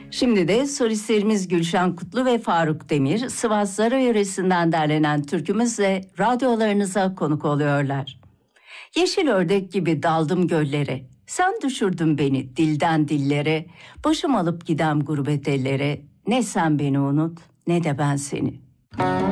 Şimdi de solistlerimiz Gülşen Kutlu ve Faruk Demir, Sivas Zara yöresinden derlenen türkümüzle radyolarınıza konuk oluyorlar. Yeşil ördek gibi daldım göllere, sen düşürdün beni dilden dillere, başım alıp gidem gurbet ellere, ne sen beni unut ne de ben seni.